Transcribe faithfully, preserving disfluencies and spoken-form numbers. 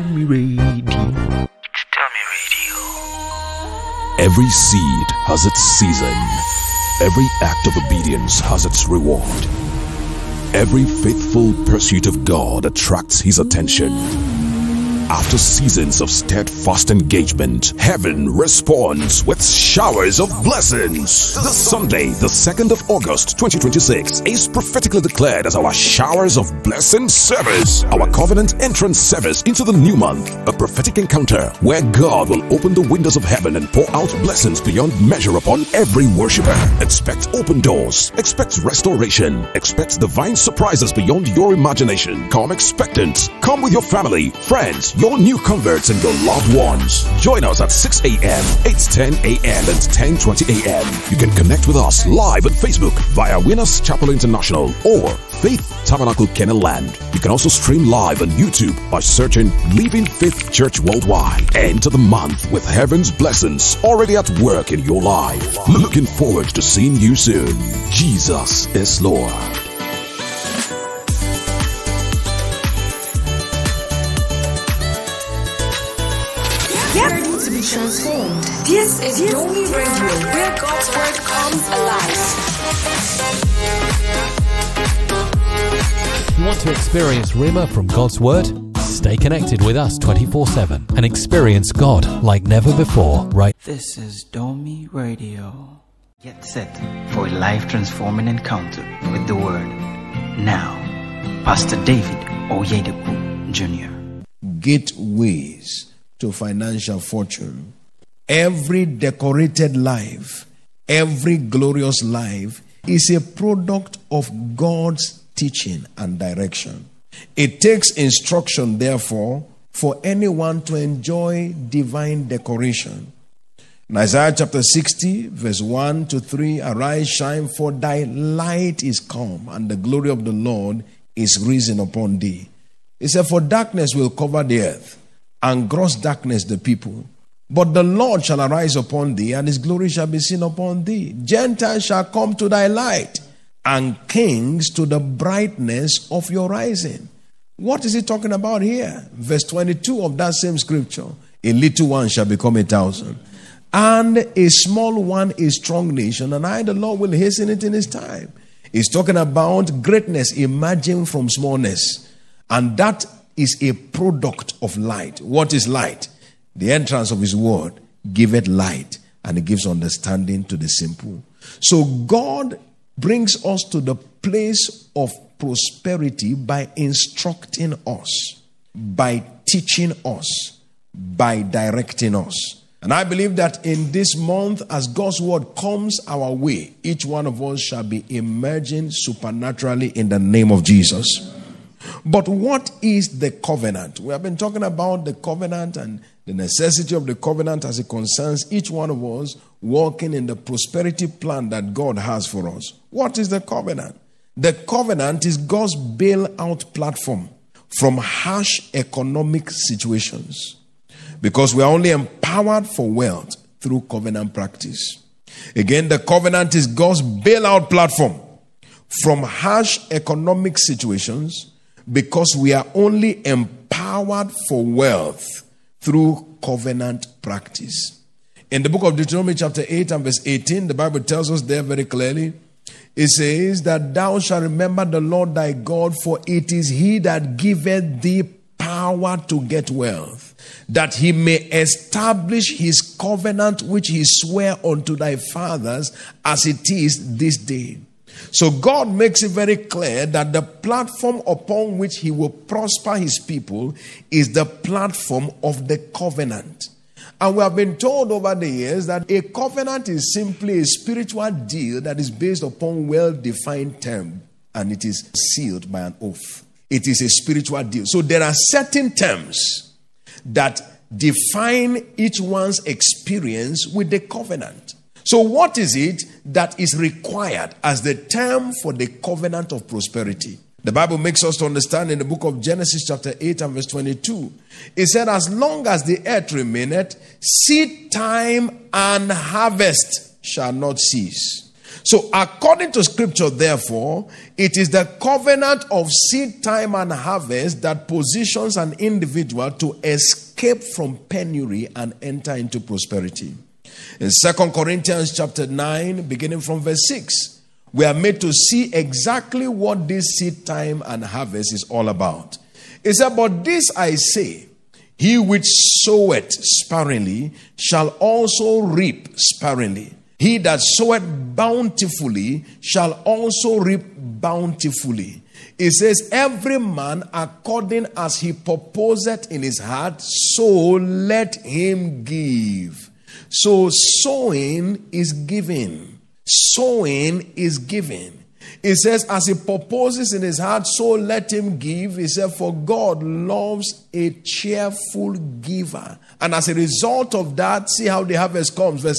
Tommy Radio. It's Tommy Radio. Every seed has its season. Every act of obedience has its reward. Every faithful pursuit of God attracts his attention. After seasons of steadfast engagement, heaven responds with showers of blessings. This Sunday, the second of August, twenty twenty-six, is prophetically declared as our Showers of Blessing service, our covenant entrance service into the new month, a prophetic encounter where God will open the windows of heaven and pour out blessings beyond measure upon every worshiper. Expect open doors, expect restoration, expect divine surprises beyond your imagination. Come expectant. Come with your family, friends, your new converts and your loved ones. Join us at six a.m., eight ten a.m. and ten twenty a.m. You can connect with us live on Facebook via Winners Chapel International or Faith Tabernacle Kenaland. You can also stream live on YouTube by searching Living Faith Church Worldwide. Enter the month with heaven's blessings already at work in your life. Looking forward to seeing you soon. Jesus is Lord. Transformed. This is Domi Radio, where God's word comes alive. You want to experience Rhema from God's word? Stay connected with us twenty-four seven and experience God like never before, right? This is Domi Radio. Get set for a life-transforming encounter with the word. Now, Pastor David Oyedepo Junior Gateways to financial fortune. Every decorated life, every glorious life is a product of God's teaching and direction. It takes instruction, therefore, for anyone to enjoy divine decoration. In Isaiah chapter sixty, verse one to three, arise, shine, for thy light is come, and the glory of the Lord is risen upon thee. He said, for darkness will cover the earth, and gross darkness the people. But the Lord shall arise upon thee, and his glory shall be seen upon thee. Gentiles shall come to thy light, and kings to the brightness of your rising. What is he talking about here? Verse twenty-two of that same scripture. A little one shall become a thousand, and a small one a strong nation, and I, the Lord, will hasten it in his time. He's talking about greatness emerging from smallness, and that is a product of light. What is light? The entrance of his word giveth light, and it gives understanding to the simple. So God brings us to the place of prosperity by instructing us, by teaching us, by directing us. And I believe that in this month, as God's word comes our way, each one of us shall be emerging supernaturally in the name of Jesus. But what is the covenant? We have been talking about the covenant and the necessity of the covenant as it concerns each one of us walking in the prosperity plan that God has for us. What is the covenant? The covenant is God's bailout platform from harsh economic situations, because we are only empowered for wealth through covenant practice. Again, the covenant is God's bailout platform from harsh economic situations, because we are only empowered for wealth through covenant practice. In the book of Deuteronomy chapter eight and verse eighteen, the Bible tells us there very clearly, it says that thou shalt remember the Lord thy God, for it is he that giveth thee power to get wealth, that he may establish his covenant which he sware unto thy fathers, as it is this day. So God makes it very clear that the platform upon which he will prosper his people is the platform of the covenant. And we have been told over the years that a covenant is simply a spiritual deal that is based upon well-defined terms, and it is sealed by an oath. It is a spiritual deal. So there are certain terms that define each one's experience with the covenant. So what is it that is required as the term for the covenant of prosperity? The Bible makes us to understand in the book of Genesis chapter eight and verse twenty-two. It said, as long as the earth remaineth, seed time and harvest shall not cease. So according to scripture, therefore, it is the covenant of seed time and harvest that positions an individual to escape from penury and enter into prosperity. In Second Corinthians chapter nine, beginning from verse six, we are made to see exactly what this seed time and harvest is all about. It said, but this I say, he which soweth sparingly shall also reap sparingly. He that soweth bountifully shall also reap bountifully. It says, every man according as he purposeth in his heart, so let him give. So sowing is giving. Sowing is giving. It says, as he purposes in his heart, so let him give. He said, for God loves a cheerful giver. And as a result of that, see how the harvest comes. Verse